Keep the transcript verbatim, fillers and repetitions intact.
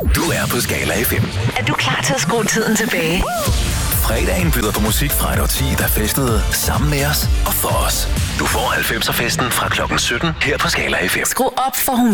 Du er på Skala F M. Er du klar til at skrue tiden tilbage? Fredagen byder på musik fra et årti, der festede sammen med os og for os. Du får halvfemser festen fra klokken sytten her på Skala F M. Skru op for humør.